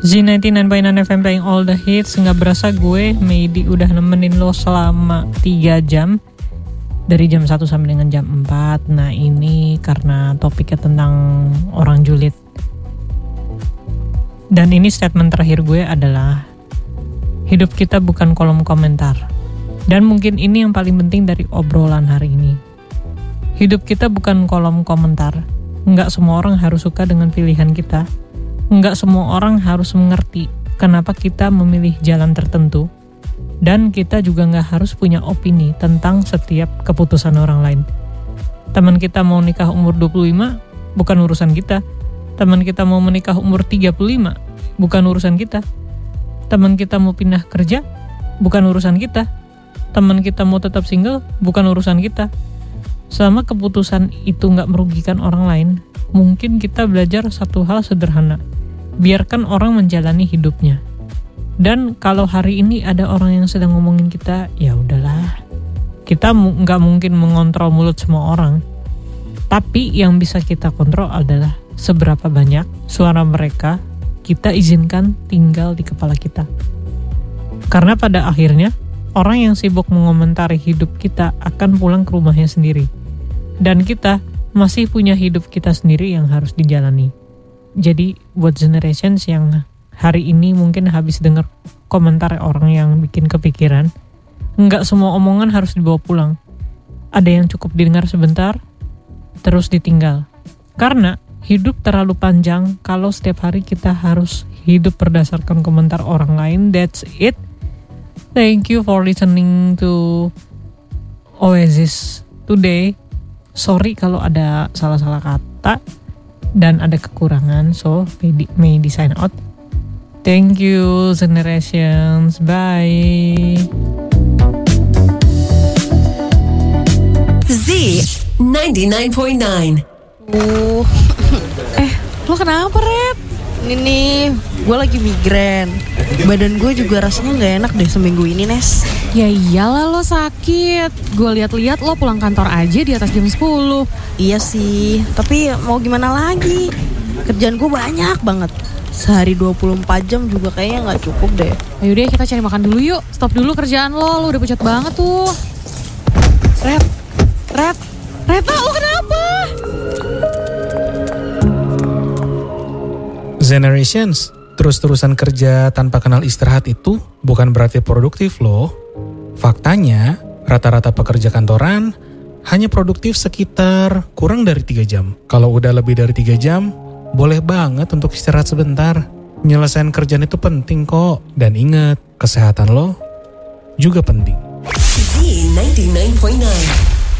Z99.9 FM playing all the hits. Nggak berasa gue, Medi udah nemenin lo selama 3 jam. Dari jam 1 sampai dengan jam 4. Nah ini karena topiknya tentang orang julid. Dan ini statement terakhir gue adalah, hidup kita bukan kolom komentar. Dan mungkin ini yang paling penting dari obrolan hari ini. Hidup kita bukan kolom komentar. Nggak semua orang harus suka dengan pilihan kita. Nggak semua orang harus mengerti kenapa kita memilih jalan tertentu. Dan kita juga nggak harus punya opini tentang setiap keputusan orang lain. Teman kita mau nikah umur 25, bukan urusan kita. Teman kita mau menikah umur 35, bukan urusan kita. Teman kita mau pindah kerja, bukan urusan kita. Teman kita mau tetap single, bukan urusan kita. Selama keputusan itu nggak merugikan orang lain, mungkin kita belajar satu hal sederhana. Biarkan orang menjalani hidupnya. Dan kalau hari ini ada orang yang sedang ngomongin kita, ya udahlah. Kita nggak mungkin mengontrol mulut semua orang. Tapi yang bisa kita kontrol adalah seberapa banyak suara mereka kita izinkan tinggal di kepala kita. Karena pada akhirnya, orang yang sibuk mengomentari hidup kita akan pulang ke rumahnya sendiri. Dan kita masih punya hidup kita sendiri yang harus dijalani. Jadi buat generations yang hari ini mungkin habis dengar komentar orang yang bikin kepikiran, nggak semua omongan harus dibawa pulang. Ada yang cukup didengar sebentar, terus ditinggal. Karena hidup terlalu panjang kalau setiap hari kita harus hidup berdasarkan komentar orang lain. That's it. Thank you for listening to Oasis today. Sorry kalau ada salah-salah kata dan ada kekurangan, so may sign out. Thank you generations, bye. Z99.9. Lo kenapa, Red? Ini nih, gue lagi migrain. Badan gue juga rasanya gak enak deh seminggu ini, Nes. Ya iyalah lo sakit. Gue lihat-lihat lo pulang kantor aja di atas jam 10. Iya sih, tapi mau gimana lagi? Kerjaan gue banyak banget. Sehari 24 jam juga kayaknya gak cukup deh. Ayo deh kita cari makan dulu yuk. Stop dulu kerjaan lo udah pucat banget tuh. Red, Reta, lo kenapa? Generations, terus-terusan kerja tanpa kenal istirahat itu bukan berarti produktif loh. Faktanya, rata-rata pekerja kantoran hanya produktif sekitar kurang dari 3 jam. Kalau udah lebih dari 3 jam, boleh banget untuk istirahat sebentar. Nyelesain kerjaan itu penting kok. Dan ingat, kesehatan lo juga penting. Z99.9